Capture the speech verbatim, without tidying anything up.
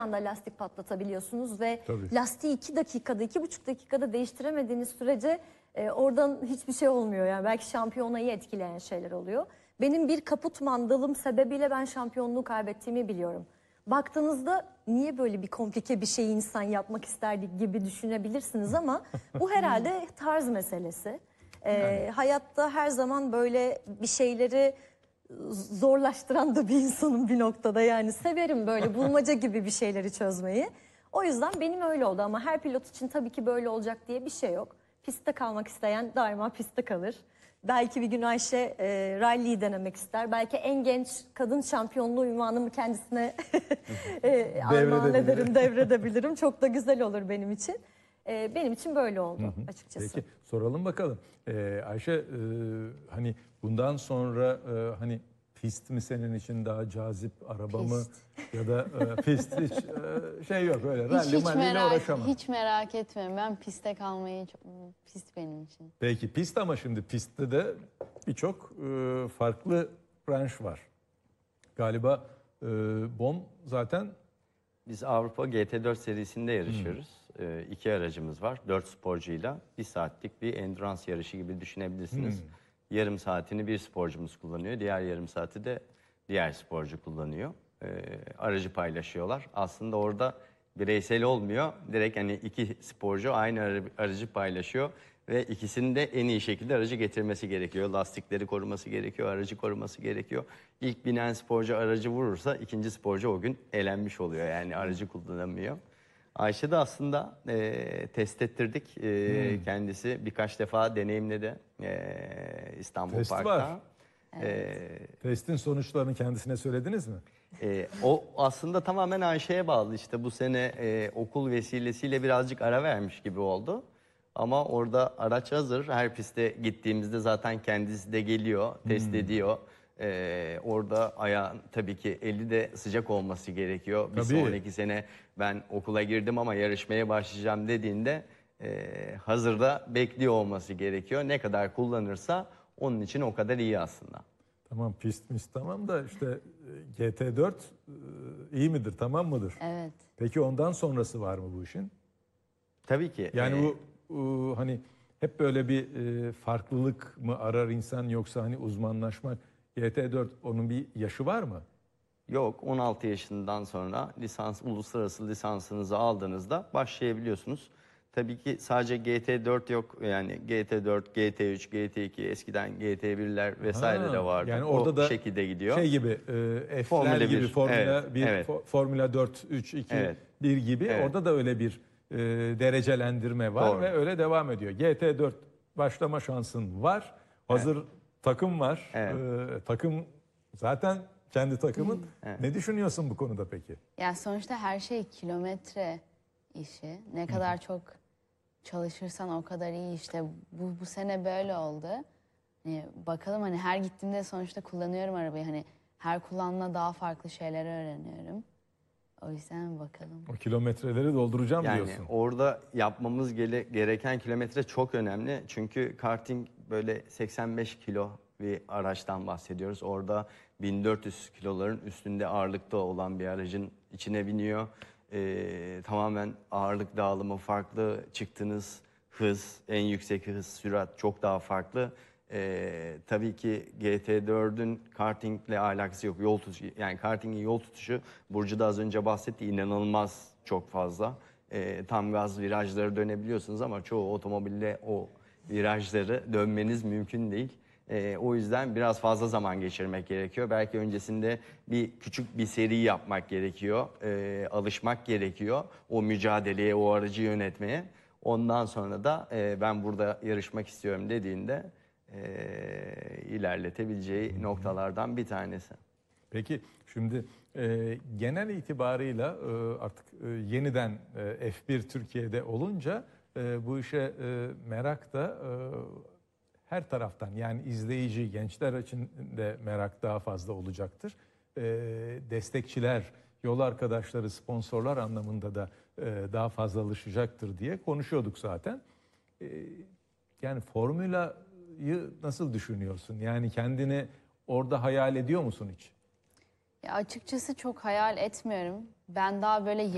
anda lastik patlatabiliyorsunuz ve Tabii. lastiği iki dakikada, iki buçuk dakikada değiştiremediğiniz sürece e, oradan hiçbir şey olmuyor. Yani belki şampiyonayı etkileyen şeyler oluyor. Benim bir kaput mandalım sebebiyle ben şampiyonluğu kaybettiğimi biliyorum. Baktığınızda niye böyle bir komplike bir şeyi insan yapmak isterdik gibi düşünebilirsiniz ama bu herhalde tarz meselesi. Ee, Yani. Hayatta her zaman böyle bir şeyleri zorlaştıran da bir insanım bir noktada. Yani severim böyle bulmaca gibi bir şeyleri çözmeyi. O yüzden benim öyle oldu ama her pilot için tabii ki böyle olacak diye bir şey yok. Pistte kalmak isteyen daima pistte kalır. Belki bir gün Ayşe e, rally'yi denemek ister. Belki en genç kadın şampiyonluğu unvanımı kendisine e, armağan ederim, devredebilirim. Çok da güzel olur benim için. E, benim için böyle oldu Hı hı. açıkçası. Peki soralım bakalım. Ee, Ayşe e, hani bundan sonra e, hani pist mi senin için daha cazip, araba mı Pist. ya da e, pist hiç e, şey yok öyle Hiç, ralli hiç, malliyle merak, uğraşamam. hiç merak etmiyorum. Ben piste kalmayı çok pist benim için. Peki pist ama şimdi pistte de birçok e, farklı branş var. Galiba e, B O M zaten Biz Avrupa G T dört serisinde yarışıyoruz. Hmm. Ee, iki aracımız var. Dört sporcuyla bir saatlik bir endurance yarışı gibi düşünebilirsiniz. Hmm. Yarım saatini bir sporcumuz kullanıyor. Diğer yarım saati de diğer sporcu kullanıyor. Ee, aracı paylaşıyorlar. Aslında orada bireysel olmuyor. Direkt hani iki sporcu aynı aracı paylaşıyor. Ve ikisinin de en iyi şekilde aracı getirmesi gerekiyor. Lastikleri koruması gerekiyor, aracı koruması gerekiyor. İlk binen sporcu aracı vurursa ikinci sporcu o gün elenmiş oluyor. Yani aracı kullanamıyor. Ayşe de aslında e, test ettirdik. E, Hmm. Kendisi birkaç defa deneyimledi e, İstanbul Testi Park'ta. var. E, testin sonuçlarını kendisine söylediniz mi? e, o aslında tamamen Ayşe'ye bağlı. İşte bu sene e, okul vesilesiyle birazcık ara vermiş gibi oldu. Ama orada araç hazır. Her piste gittiğimizde zaten kendisi de geliyor, test Hmm. ediyor. Ee, orada ayağın tabii ki eli de sıcak olması gerekiyor. Bir Tabii. sonraki sene ben okula girdim ama yarışmaya başlayacağım dediğinde e, hazırda bekliyor olması gerekiyor. Ne kadar kullanırsa onun için o kadar iyi aslında. Tamam pist mist tamam da işte e, G T dört e, iyi midir tamam mıdır? Evet. Peki ondan sonrası var mı bu işin? Tabii ki. Yani e, bu e, hani hep böyle bir e, farklılık mı arar insan yoksa hani uzmanlaşmak G T dört onun bir yaşı var mı? Yok, on altı yaşından sonra lisans, uluslararası lisansınızı aldığınızda başlayabiliyorsunuz. Tabii ki sadece G T dört yok, yani G T dört, G T üç, G T iki, eskiden G T birler vesaire Ha, de vardı. yani orada o da şekilde gidiyor. Şey gibi e, F'ler Formula gibi bir, Formula evet, bir, evet. Fo- Formula dört, üç, iki, Evet. bir gibi Evet. orada da öyle bir e, derecelendirme var Doğru. ve öyle devam ediyor. G T dört başlama şansın var. Hazır takım var. Evet. E, takım zaten kendi takımın. Evet. Ne düşünüyorsun bu konuda peki? Yani sonuçta her şey kilometre işi. Ne kadar çok çalışırsan o kadar iyi işte. Bu, bu sene böyle oldu. Hani bakalım hani her gittiğimde sonuçta kullanıyorum arabayı. Hani her kullanma daha farklı şeyler öğreniyorum. O yüzden bakalım. O kilometreleri dolduracağım Yani diyorsun. orada yapmamız gele- gereken kilometre çok önemli. Çünkü karting böyle seksen beş kilo bir araçtan bahsediyoruz. Orada bin dört yüz kiloların üstünde ağırlıkta olan bir aracın içine biniyor. Ee, tamamen ağırlık dağılımı farklı. Çıktığınız hız, en yüksek hız, sürat çok daha farklı. Ee, tabii ki G T dördün kartingle alakası yok. Yol tutuşu, yani kartingin yol tutuşu Burcu da az önce bahsetti, inanılmaz çok fazla. Ee, tam gaz virajları dönebiliyorsunuz ama çoğu otomobilde o virajları dönmeniz mümkün değil. Ee, o yüzden biraz fazla zaman geçirmek gerekiyor. Belki öncesinde bir küçük bir seri yapmak gerekiyor. Ee, alışmak gerekiyor o mücadeleye, o aracı yönetmeye. Ondan sonra da e, ben burada yarışmak istiyorum dediğinde e, ilerletebileceği noktalardan bir tanesi. Peki şimdi e, genel itibarıyla e, artık e, yeniden e, F bir Türkiye'de olunca e, bu işe e, merak da e, her taraftan yani izleyici gençler için de merak daha fazla olacaktır. E, destekçiler, yol arkadaşları, sponsorlar anlamında da e, daha fazlalaşacaktır diye konuşuyorduk zaten. E, yani formülayı nasıl düşünüyorsun? Yani kendini orada hayal ediyor musun hiç? Ya açıkçası çok hayal etmiyorum. Ben daha böyle